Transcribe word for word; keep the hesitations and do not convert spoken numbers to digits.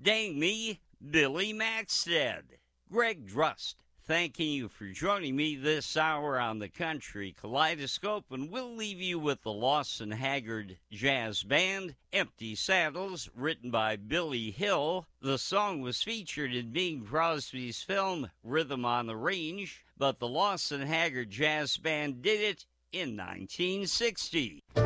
Dang me, Billy Maxted. Greg Drust, thanking you for joining me this hour on the Country Kaleidoscope, and we'll leave you with the Lawson Haggard Jazz Band, Empty Saddles, written by Billy Hill. The song was featured in Bing Crosby's film Rhythm on the Range, but the Lawson Haggard Jazz Band did it in nineteen sixty.